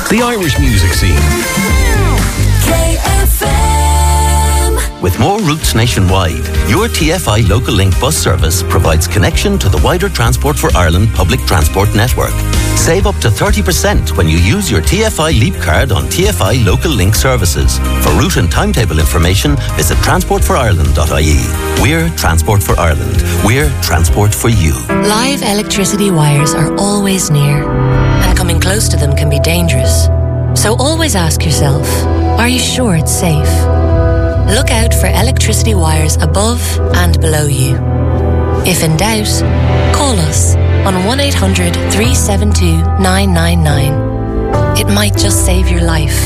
the Irish music scene. With more routes nationwide, your TFI Local Link bus service provides connection to the wider Transport for Ireland public transport network. Save up to 30% when you use your TFI Leap card on TFI Local Link services. For route and timetable information, visit transportforireland.ie. We're Transport for Ireland. We're transport for you. Live electricity wires are always near, and coming close to them can be dangerous. So always ask yourself, are you sure it's safe? Look out for electricity wires above and below you. If in doubt, call us on 1-800-372-999. It might just save your life.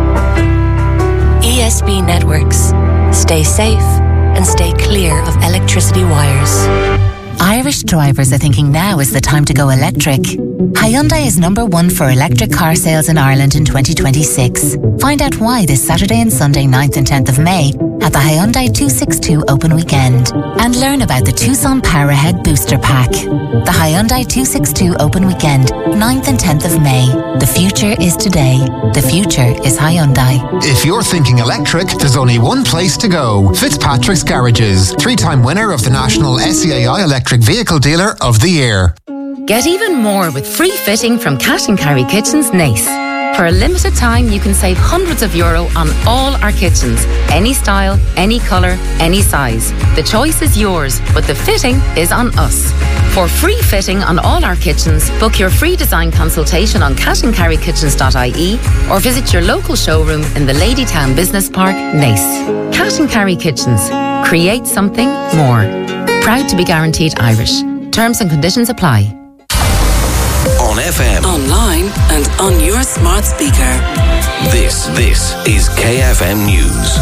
ESB Networks. Stay safe and stay clear of electricity wires. Irish drivers are thinking now is the time to go electric. Hyundai is #1 for electric car sales in Ireland in 2026. Find out why this Saturday and Sunday 9th and 10th of May at the Hyundai 262 Open Weekend. And learn about the Tucson Powerhead Booster Pack. The Hyundai 262 Open Weekend, 9th and 10th of May. The future is today. The future is Hyundai. If you're thinking electric, there's only one place to go. Fitzpatrick's Garages. 3-time winner of the National SCAI Electric Vehicle Dealer of the Year. Get even more with free fitting from Cash & Carry Kitchens Nace. For a limited time, you can save hundreds of euro on all our kitchens. Any style, any colour, any size. The choice is yours, but the fitting is on us. For free fitting on all our kitchens, book your free design consultation on cashandcarrykitchens.ie or visit your local showroom in the Ladytown Business Park, Nace. Cash & Carry Kitchens. Create something more. Proud to be guaranteed Irish. Terms and conditions apply. On FM, online and on your smart speaker. This is KFM News.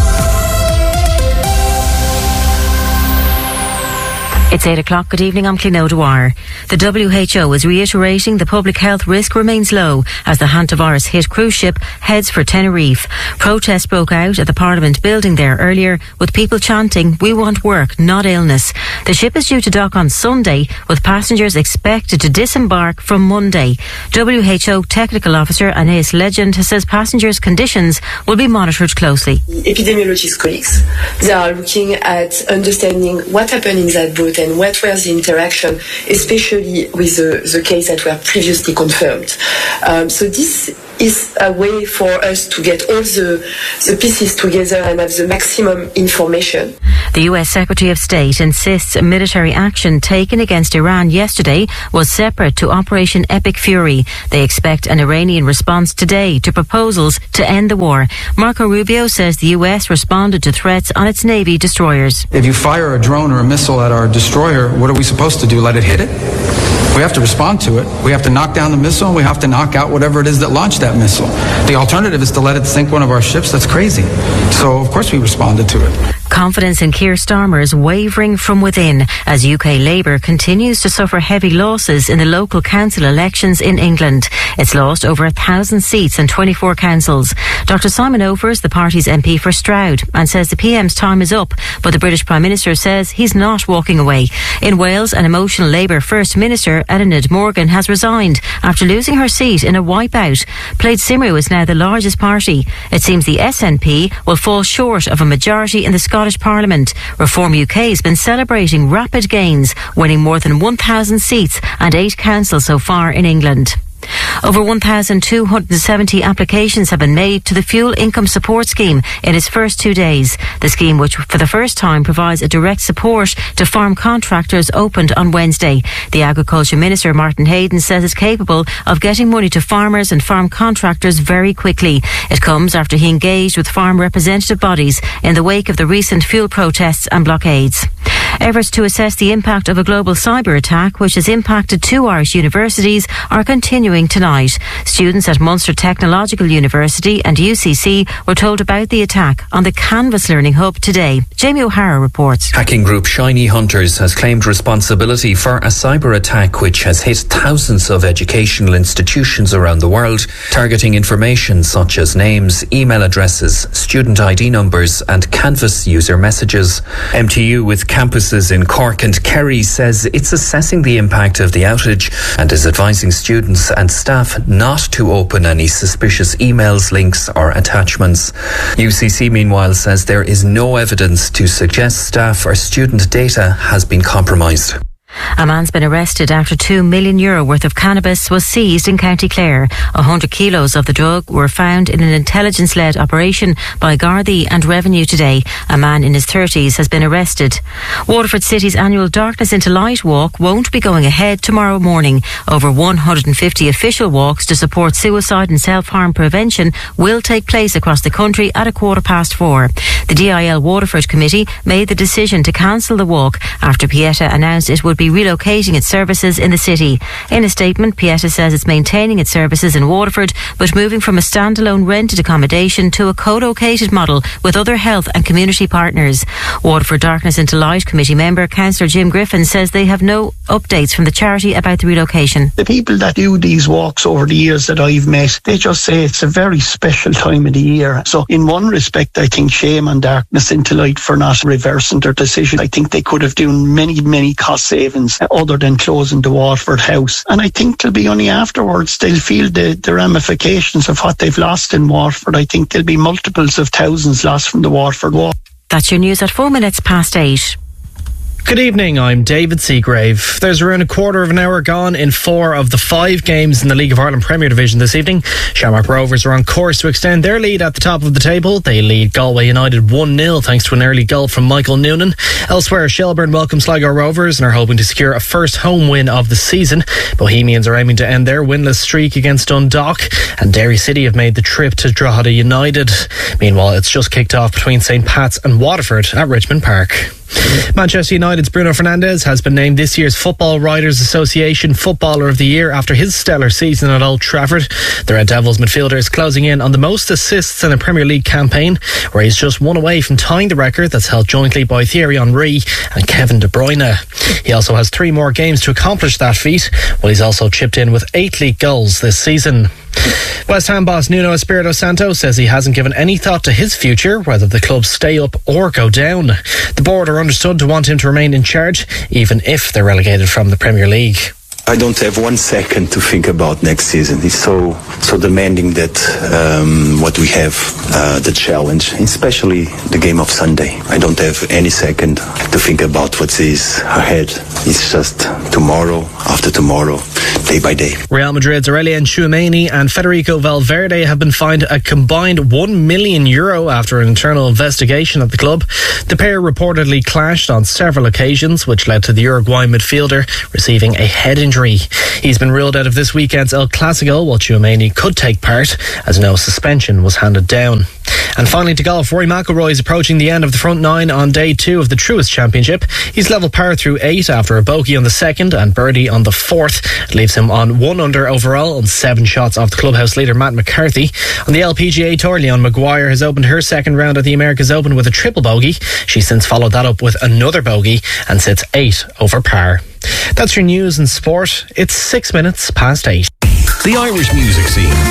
It's 8 o'clock. Good evening, I'm Clín O'Dwyer. The WHO is reiterating the public health risk remains low as the hantavirus hit cruise ship heads for Tenerife. Protests broke out at the Parliament building there earlier with people chanting, "We want work, not illness." The ship is due to dock on Sunday with passengers expected to disembark from Monday. WHO Technical Officer Anais Legend says passengers' conditions will be monitored closely. Epidemiologist colleagues, they are looking at understanding what happened in that boat and what were the interaction, especially with the case that were previously confirmed. So this is a way for us to get all the pieces together and have the maximum information. The US Secretary of State insists military action taken against Iran yesterday was separate to Operation Epic Fury. They expect an Iranian response today to proposals to end the war. Marco Rubio says the US responded to threats on its Navy destroyers. If you fire a drone or a missile at our destroyer, what are we supposed to do? Let it hit it? We have to respond to it. We have to knock down the missile and we have to knock out whatever it is that launched that missile. The alternative is to let it sink one of our ships. That's crazy. So, of course, we responded to it. Confidence in Keir Starmer is wavering from within as UK Labour continues to suffer heavy losses in the local council elections in England. It's lost over 1,000 seats in 24 councils. Dr Simon Over is the party's MP for Stroud and says the PM's time is up, but the British Prime Minister says he's not walking away. In Wales, an emotional Labour First Minister, Eluned Morgan, has resigned after losing her seat in a wipeout. Plaid Cymru is now the largest party. It seems the SNP will fall short of a majority in the Scottish Parliament. Reform UK has been celebrating rapid gains, winning more than 1,000 seats and 8 councils so far in England. Over 1,270 applications have been made to the Fuel Income Support Scheme in its first 2 days. The scheme, which for the first time provides a direct support to farm contractors, opened on Wednesday. The Agriculture Minister, Martin Hayden, says it's capable of getting money to farmers and farm contractors very quickly. It comes after he engaged with farm representative bodies in the wake of the recent fuel protests and blockades. Efforts to assess the impact of a global cyber attack, which has impacted 2 Irish universities, are continuing tonight. Students at Munster Technological University and UCC were told about the attack on the Canvas Learning Hub today. Jamie O'Hara reports. Hacking group Shiny Hunters has claimed responsibility for a cyber attack which has hit thousands of educational institutions around the world, targeting information such as names, email addresses, student ID numbers and Canvas user messages. MTU with campus Services in Cork and Kerry says it's assessing the impact of the outage and is advising students and staff not to open any suspicious emails, links or attachments. UCC meanwhile says there is no evidence to suggest staff or student data has been compromised. A man's been arrested after €2 million worth of cannabis was seized in County Clare. 100 kilos of the drug were found in an intelligence-led operation by Gardaí and Revenue today. A man in his 30s has been arrested. Waterford City's annual Darkness into Light walk won't be going ahead tomorrow morning. Over 150 official walks to support suicide and self-harm prevention will take place across the country at 4:15. The DIL Waterford Committee made the decision to cancel the walk after Pieta announced it would be relocating its services in the city. In a statement, Pieta says it's maintaining its services in Waterford but moving from a standalone rented accommodation to a co-located model with other health and community partners. Waterford Darkness into Light Committee member Councillor Jim Griffin says they have no updates from the charity about the relocation. The people that do these walks over the years that I've met, they just say it's a very special time of the year. So in one respect, I think shame on Darkness into Light for not reversing their decision. I think they could have done many cost savings other than closing the Waterford house. And I think it'll be only afterwards they'll feel the ramifications of what they've lost in Waterford. I think there'll be multiples of thousands lost from the Waterford walk. That's your news at 8:04. Good evening, I'm David Seagrave. There's around a quarter of an hour gone in 4 of the 5 games in the League of Ireland Premier Division this evening. Shamrock Rovers are on course to extend their lead at the top of the table. They lead Galway United 1-0 thanks to an early goal from Michael Noonan. Elsewhere, Shelbourne welcome Sligo Rovers and are hoping to secure a first home win of the season. Bohemians are aiming to end their winless streak against Dundalk, and Derry City have made the trip to Drogheda United. Meanwhile, it's just kicked off between St Pat's and Waterford at Richmond Park. Manchester United's Bruno Fernandes has been named this year's Football Writers Association Footballer of the Year after his stellar season at Old Trafford. The Red Devils midfielder is closing in on the most assists in a Premier League campaign, where he's just one away from tying the record that's held jointly by Thierry Henry and Kevin De Bruyne. He also has 3 more games to accomplish that feat, while he's also chipped in with 8 league goals this season. West Ham boss Nuno Espirito Santo says he hasn't given any thought to his future, whether the club stay up or go down. The board are understood to want him to remain in charge, even if they're relegated from the Premier League. I don't have 1 second to think about next season. It's so demanding that what we have, the challenge, especially the game of Sunday. I don't have any second to think about what is ahead. It's just tomorrow, after tomorrow, day by day. Real Madrid's Aurelien Tchouameni and Federico Valverde have been fined a combined €1 million after an internal investigation at the club. The pair reportedly clashed on several occasions, which led to the Uruguayan midfielder receiving a head injury. He's been ruled out of this weekend's El Clasico, while Tchouameni could take part, as no suspension was handed down. And finally to golf, Rory McIlroy is approaching the end of the front 9 on day 2 of the Truist Championship. He's level par through 8 after a bogey on the 2nd and birdie on the 4th. It leaves him on 1 under overall and 7 shots off the clubhouse leader Matt McCarthy. On the LPGA Tour, Leon Maguire has opened her second round at the America's Open with a triple bogey. She since followed that up with another bogey and sits 8 over par. That's your news and sport. It's 6 minutes past 8. The Irish music scene